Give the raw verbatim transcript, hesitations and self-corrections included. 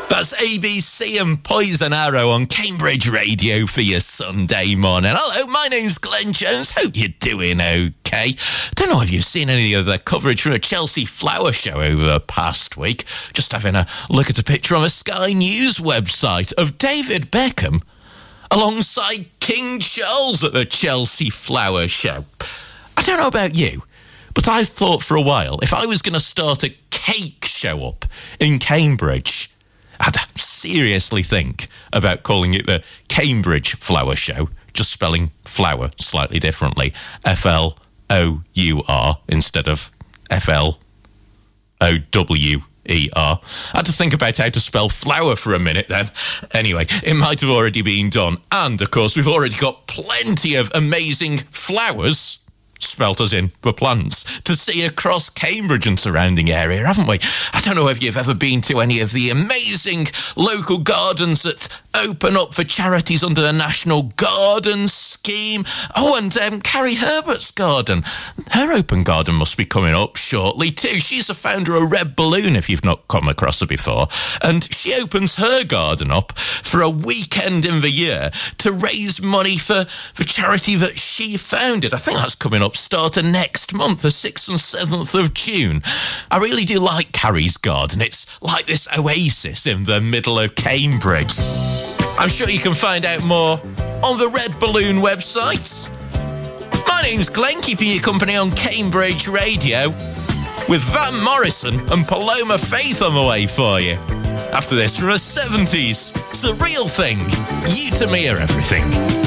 That's A B C and Poison Arrow on Cambridge Radio for your Sunday morning. Hello, my name's Glenn Jones. Hope you're doing okay. Don't know if you've seen any of the coverage from a Chelsea Flower Show over the past week. Just having a look at a picture on a Sky News website of David Beckham alongside King Charles at the Chelsea Flower Show. I don't know about you, but I thought for a while if I was going to start a cake show up in Cambridge, I'd seriously think about calling it the Cambridge Flower Show, just spelling flower slightly differently, F L O U R instead of F L O W E R. I had to think about how to spell flower for a minute then. Anyway, it might have already been done. And, of course, we've already got plenty of amazing flowers, spelt as in for plants, to see across Cambridge and surrounding area, haven't we? I don't know if you've ever been to any of the amazing local gardens that open up for charities under the National Garden Scheme. Oh, and um, Carrie Herbert's garden. Her open garden must be coming up shortly too. She's the founder of Red Balloon, if you've not come across her before. And she opens her garden up for a weekend in the year to raise money for, for charity that she founded. I think that's coming up starting next month, the sixth and seventh of June. I really do like Carrie's garden. It's like this oasis in the middle of Cambridge. I'm sure you can find out more on the Red Balloon website. My name's Glenn, keeping you company on Cambridge Radio with Van Morrison and Paloma Faith on the way for you. After this, from the seventies, it's a real thing. You to me are everything.